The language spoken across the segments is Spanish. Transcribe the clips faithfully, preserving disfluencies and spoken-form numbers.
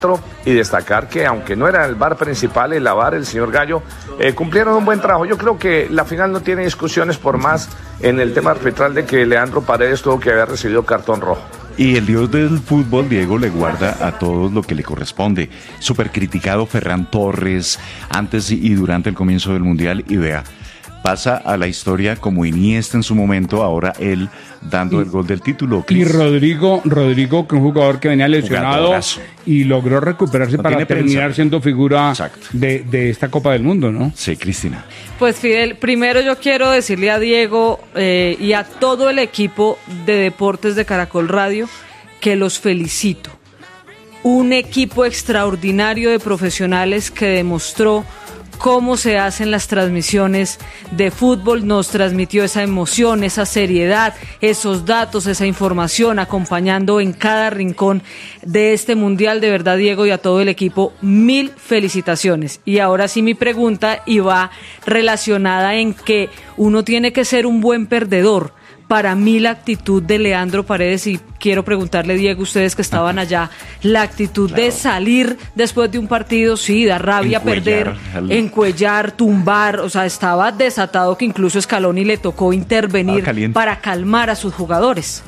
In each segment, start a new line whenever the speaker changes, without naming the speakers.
y destacar que aunque no era el V A R principal, el V A R, el señor Gallo, eh, cumplieron un buen trabajo. Yo creo que la final no tiene discusiones por más en el tema arbitral de que Leandro Paredes tuvo que haber recibido cartón rojo.
Y el dios del fútbol, Diego, le guarda a todos lo que le corresponde. Súper criticado Ferran Torres antes y durante el comienzo del Mundial, y vea, pasa a la historia como Iniesta en su momento, ahora él dando y, el gol del título.
Y Rodrigo, Rodrigo, que es un jugador que venía lesionado y logró recuperarse no para terminar prensa. siendo figura de, de esta Copa del Mundo, ¿no?
Sí, Cristina.
Pues Fidel, primero yo quiero decirle a Diego eh, y a todo el equipo de Deportes de Caracol Radio que los felicito. Un equipo extraordinario de profesionales que demostró cómo se hacen las transmisiones de fútbol, nos transmitió esa emoción, esa seriedad, esos datos, esa información, acompañando en cada rincón de este mundial. De verdad, Diego, y a todo el equipo, mil felicitaciones. Y ahora sí mi pregunta iba relacionada en que uno tiene que ser un buen perdedor. Para mí la actitud de Leandro Paredes, y quiero preguntarle, Diego, ustedes que estaban allá, la actitud claro. de salir después de un partido, sí, da rabia encuellar, perder, al... encuellar, tumbar, o sea, estaba desatado que incluso Scaloni le tocó intervenir para calmar a sus jugadores.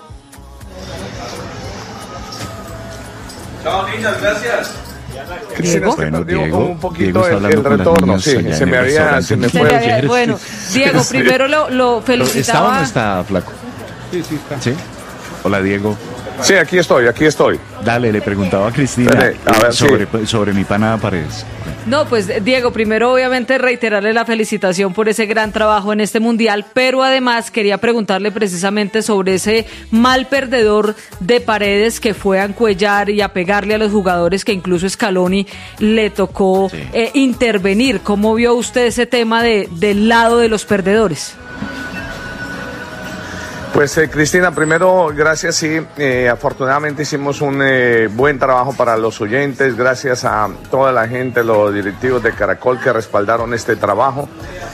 Chao, niñas, gracias.
Diego,
bueno,
Diego,
Diego,
un poquito
Diego
el, el retorno, sí, se me había, se me fue.
Se me había, bueno, Diego, primero lo, lo felicitaba.
¿Está o no está, flaco?
Sí, sí está.
¿Sí? Hola, Diego.
Sí, aquí estoy, aquí estoy.
Dale, le preguntaba a Cristina
Dale, a ver,
sobre,
sí.
sobre mi pana Paredes.
No, pues Diego, primero obviamente reiterarle la felicitación por ese gran trabajo en este mundial, pero además quería preguntarle precisamente sobre ese mal perdedor de Paredes que fue a encuellar y a pegarle a los jugadores, que incluso Scaloni le tocó sí. eh, intervenir. ¿Cómo vio usted ese tema de, del lado de los perdedores?
Pues eh, Cristina, primero gracias, sí, eh, afortunadamente hicimos un eh, buen trabajo para los oyentes, gracias a toda la gente, los directivos de Caracol que respaldaron este trabajo,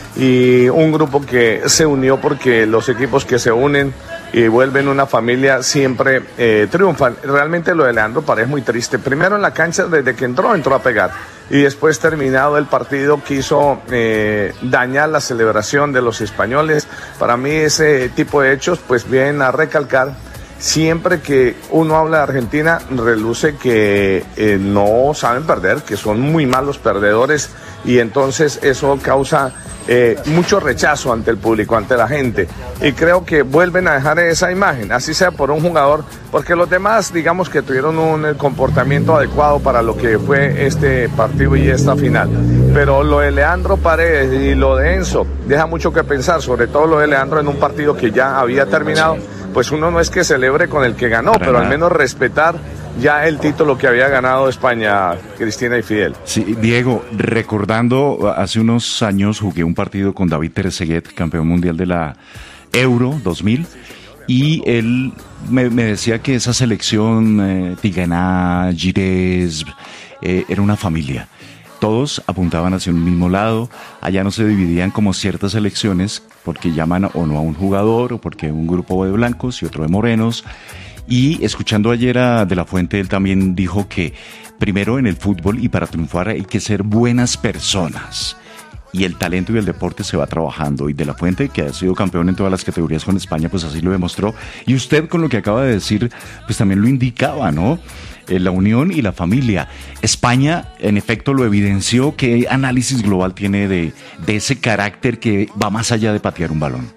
y un grupo que se unió, porque los equipos que se unen y vuelven una familia siempre eh, triunfan. Realmente lo de Leandro Paredes es muy triste. Primero en la cancha, desde que entró, entró a pegar. Y después, terminado el partido, quiso eh, dañar la celebración de los españoles. Para mí ese tipo de hechos pues vienen a recalcar, siempre que uno habla de Argentina, reluce que eh, no saben perder, que son muy malos perdedores, y entonces eso causa eh, mucho rechazo ante el público, ante la gente, y creo que vuelven a dejar esa imagen, así sea por un jugador, porque los demás, digamos que tuvieron un comportamiento adecuado para lo que fue este partido y esta final, pero lo de Leandro Paredes y lo de Enzo deja mucho que pensar, sobre todo lo de Leandro en un partido que ya había terminado. Pues uno no es que celebre con el que ganó, para pero nada. Al menos respetar ya el título que había ganado España, Cristina y Fidel.
Sí, Diego, recordando, hace unos años jugué un partido con David Trezeguet, campeón mundial de la Euro dos mil, y él me, me decía que esa selección, eh, Tigana, Girés, eh, era una familia. Todos apuntaban hacia un mismo lado, allá no se dividían como ciertas elecciones, porque llaman o no a un jugador, o porque un grupo de blancos y otro de morenos. Y escuchando ayer a De La Fuente, él también dijo que primero en el fútbol y para triunfar hay que ser buenas personas. Y el talento y el deporte se va trabajando. Y De La Fuente, que ha sido campeón en todas las categorías con España, pues así lo demostró. Y usted, con lo que acaba de decir, pues también lo indicaba, ¿no? La unión y la familia. España, en efecto, lo evidenció. ¿Qué análisis global tiene de, de ese carácter que va más allá de patear un balón?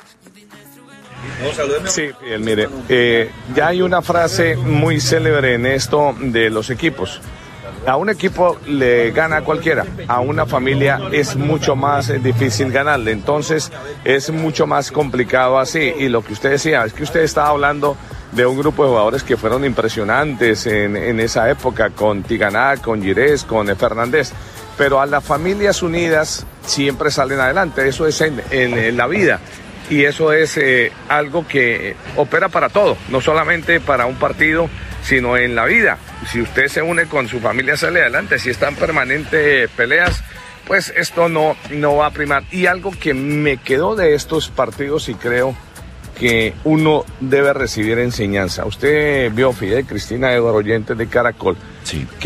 Sí, Fidel, mire, eh, ya hay una frase muy célebre en esto de los equipos. A un equipo le gana a cualquiera, a una familia es mucho más difícil ganarle, entonces es mucho más complicado así. Y lo que usted decía, es que usted estaba hablando de un grupo de jugadores que fueron impresionantes en, en esa época, con Tigana, con Girés, con Fernández, pero a las familias unidas siempre salen adelante, eso es en, en, en la vida. Y eso es eh, algo que opera para todo, no solamente para un partido, sino en la vida. Si usted se une con su familia, sale adelante. Si están permanentes peleas, pues esto no, no va a primar. Y algo que me quedó de estos partidos, y creo que uno debe recibir enseñanza. Usted vio, Fidel, Cristina, Eduardo, oyentes de Caracol,
Sí.